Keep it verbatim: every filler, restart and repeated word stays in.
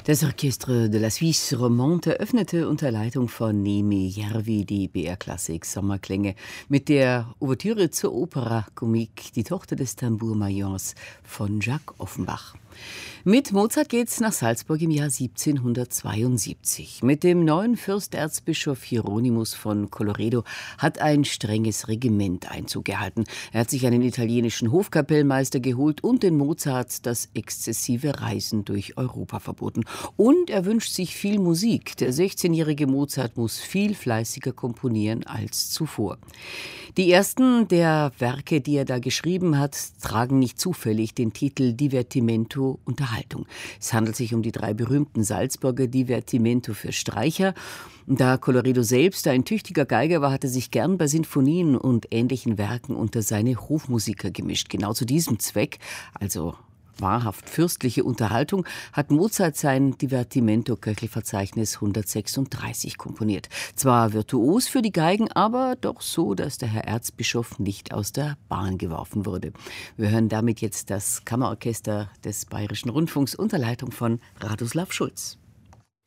Das Orchestre de la Suisse Romande eröffnete unter Leitung von Niemi Järvi die B R-Klassik Sommerklänge mit der Ouvertüre zur Opera Comique, die Tochter des Tambour-Majors von Jacques Offenbach. Mit Mozart geht's nach Salzburg im Jahr siebzehnhundertzweiundsiebzig. Mit dem neuen Fürsterzbischof Hieronymus von Colloredo hat ein strenges Regiment Einzug gehalten. Er hat sich einen italienischen Hofkapellmeister geholt und den Mozart das exzessive Reisen durch Europa verboten. Und er wünscht sich viel Musik. Der sechzehnjährige Mozart muss viel fleißiger komponieren als zuvor. Die ersten der Werke, die er da geschrieben hat, tragen nicht zufällig den Titel Divertimento Unterhaltung. Es handelt sich um die drei berühmten Salzburger Divertimento für Streicher. Da Colloredo selbst ein tüchtiger Geiger war, hat er sich gern bei Sinfonien und ähnlichen Werken unter seine Hofmusiker gemischt. Genau zu diesem Zweck, also wahrhaft fürstliche Unterhaltung, hat Mozart sein Divertimento-Köchelverzeichnis hundertsechsunddreißig komponiert. Zwar virtuos für die Geigen, aber doch so, dass der Herr Erzbischof nicht aus der Bahn geworfen wurde. Wir hören damit jetzt das Kammerorchester des Bayerischen Rundfunks unter Leitung von Radoslav Schulz.